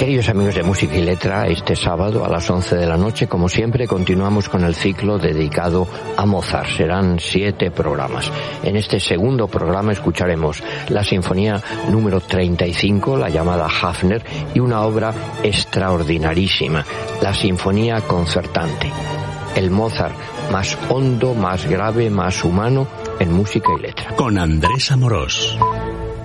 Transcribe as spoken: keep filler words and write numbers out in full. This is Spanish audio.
Queridos amigos de Música y Letra, este sábado a las once de la noche, como siempre, continuamos con el ciclo dedicado a Mozart. Serán siete programas. En este segundo programa escucharemos la Sinfonía número treinta y cinco, la llamada Hafner, y una obra extraordinarísima, la Sinfonía Concertante. El Mozart más hondo, más grave, más humano en Música y Letra. Con Andrés Amorós.